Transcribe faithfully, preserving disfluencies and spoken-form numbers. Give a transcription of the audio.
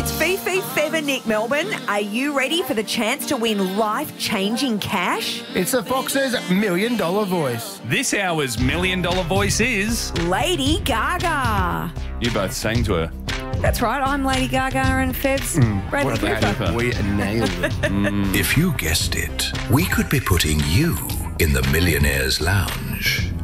It's Fifi, Fev and Nick Melbourne. Are you ready for the chance to win life-changing cash? It's the Fox's Million Dollar Voice. This hour's Million Dollar Voice is... Lady Gaga. You both sang to her. That's right, I'm Lady Gaga and Fev's Bradley what about Cooper. Cooper? We nailed it. Mm. If you guessed it, we could be putting you in the Millionaire's Lounge.